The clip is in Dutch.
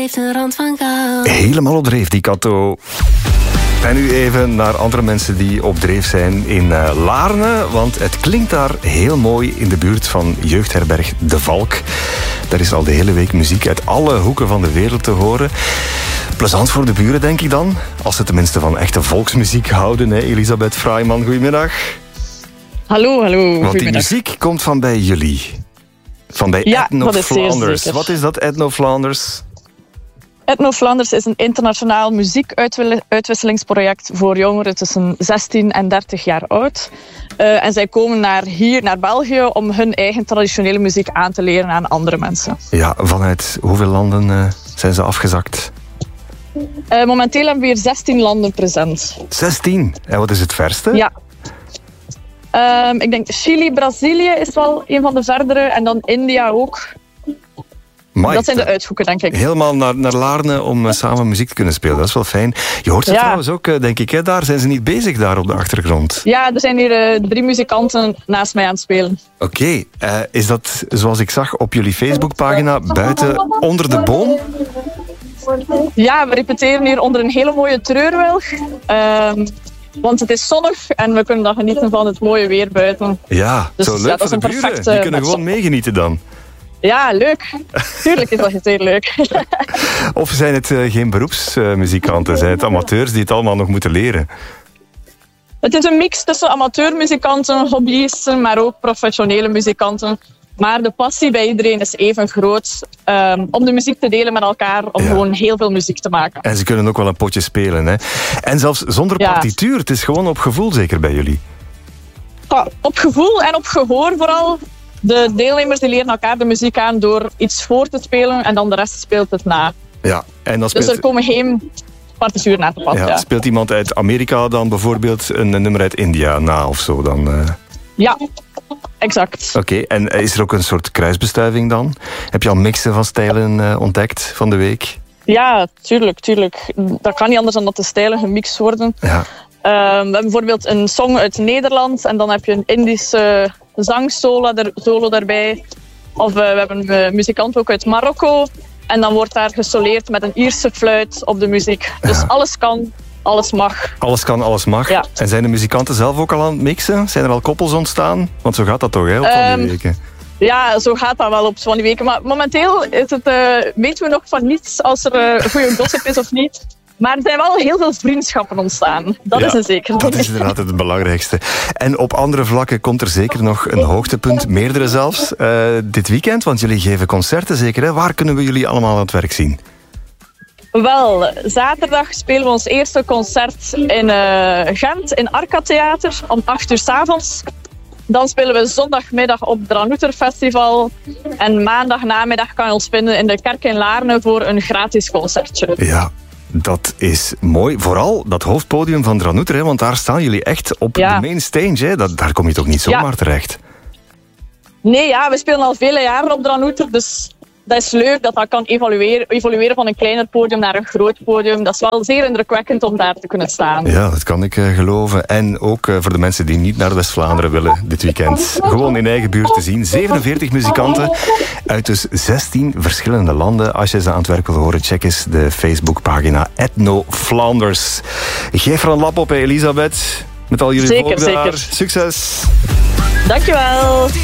Heeft een rand van goud. Helemaal op dreef, die Kato. En nu even naar andere mensen die op dreef zijn in Laarne. Want het klinkt daar heel mooi in de buurt van jeugdherberg De Valk. Daar is al de hele week muziek uit alle hoeken van de wereld te horen. Plezant voor de buren, denk ik dan. Als ze tenminste van echte volksmuziek houden. Hè? Elisabeth Fraaiman, goedemiddag. Hallo. Want die muziek komt van bij jullie. Van bij Ethno Flanders. Wat is dat, Ethno Flanders? Ethno Flanders is een internationaal muziekuitwisselingsproject voor jongeren tussen 16 en 30 jaar oud. En zij komen hier naar België om hun eigen traditionele muziek aan te leren aan andere mensen. Ja, vanuit hoeveel landen zijn ze afgezakt? Momenteel hebben we hier 16 landen present. 16? En wat is het verste? Ja. Ik denk Chili, Brazilië is wel een van de verdere. En dan India ook. Mike, dat zijn de uithoeken, denk ik. Helemaal naar Laarne om samen muziek te kunnen spelen. Dat is wel fijn. Je hoort ze trouwens ook, denk ik, hè? Daar zijn ze niet bezig, daar op de achtergrond. Ja, er zijn hier 3 muzikanten naast mij aan het spelen. Oké. Is dat, zoals ik zag op jullie Facebookpagina, buiten onder de boom? Ja, we repeteren hier onder een hele mooie treurwilg. Want het is zonnig en we kunnen dan genieten van het mooie weer buiten. Ja, dus, zo leuk voor de buren. Die kunnen gewoon meegenieten dan. Ja, leuk. Tuurlijk is dat heel leuk. Of zijn het geen beroepsmuzikanten? Zijn het amateurs die het allemaal nog moeten leren? Het is een mix tussen amateurmuzikanten, hobbyisten, maar ook professionele muzikanten. Maar de passie bij iedereen is even groot om de muziek te delen met elkaar, om gewoon heel veel muziek te maken. En ze kunnen ook wel een potje spelen, hè? En zelfs zonder partituur, het is gewoon op gevoel zeker bij jullie? Ja, op gevoel en op gehoor vooral. De deelnemers die leren elkaar de muziek aan door iets voor te spelen en dan de rest speelt het na. Ja, en dan speelt... Dus er komen geen partituur na te pas. Ja, speelt iemand uit Amerika dan bijvoorbeeld een nummer uit India na of zo dan? Ja, exact. Oké, en is er ook een soort kruisbestuiving dan? Heb je al mixen van stijlen ontdekt van de week? Ja, tuurlijk. Dat kan niet anders dan dat de stijlen gemixt worden. Ja. We hebben bijvoorbeeld een song uit Nederland en dan heb je een Indische zangsolo daarbij. Of we hebben een muzikant ook uit Marokko. En dan wordt daar gesoleerd met een Ierse fluit op de muziek. Dus alles kan, alles mag. Alles kan, alles mag. Ja. En zijn de muzikanten zelf ook al aan het mixen? Zijn er al koppels ontstaan? Want zo gaat dat toch, hè, op van die weken? Ja, zo gaat dat wel op van die weken. Maar momenteel is het, weten we nog van niets als er goede gossip is of niet. Maar er zijn wel heel veel vriendschappen ontstaan. Dat is een zeker. Dat is inderdaad het belangrijkste. En op andere vlakken komt er zeker nog een hoogtepunt, meerdere zelfs, dit weekend. Want jullie geven concerten zeker, hè? Waar kunnen we jullie allemaal aan het werk zien? Wel, zaterdag spelen we ons eerste concert in Gent, in Arca Theater, om 8 uur 's avonds. Dan spelen we zondagmiddag op het Dranouter Festival. En maandagnamiddag kan je ons vinden in de kerk in Laarne voor een gratis concertje. Ja. Dat is mooi. Vooral dat hoofdpodium van Dranouter, hè, want daar staan jullie echt op de main stage. Hè. Daar kom je toch niet zomaar terecht? Nee, we spelen al vele jaren op Dranouter, dus dat is leuk dat kan evolueren van een kleiner podium naar een groot podium. Dat is wel zeer indrukwekkend om daar te kunnen staan. Ja, dat kan ik geloven. En ook voor de mensen die niet naar West-Vlaanderen willen dit weekend. Gewoon in eigen buurt te zien. 47 muzikanten uit dus 16 verschillende landen. Als je ze aan het werk wil horen, check eens de Facebookpagina Ethno Flanders. Geef er een lap op, Elisabeth. Met al jullie volk daar. Zeker. Succes! Dankjewel!